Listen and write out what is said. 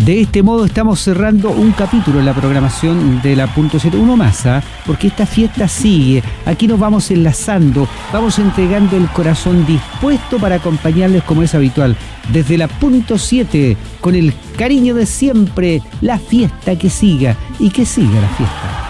De este modo estamos cerrando un capítulo en la programación de la .7, uno más, porque esta fiesta sigue. Aquí nos vamos enlazando, vamos entregando el corazón dispuesto para acompañarles como es habitual. Desde la .7, con el cariño de siempre, la fiesta que siga y que siga la fiesta.